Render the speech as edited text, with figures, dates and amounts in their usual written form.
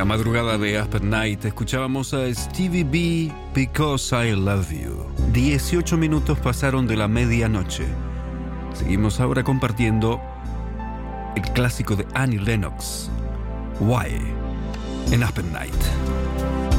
la madrugada de Aspen Night escuchábamos a Stevie B, Because I Love You. 18 minutos pasaron de la medianoche. Seguimos ahora compartiendo el clásico de Annie Lennox, Why, en Aspen Night.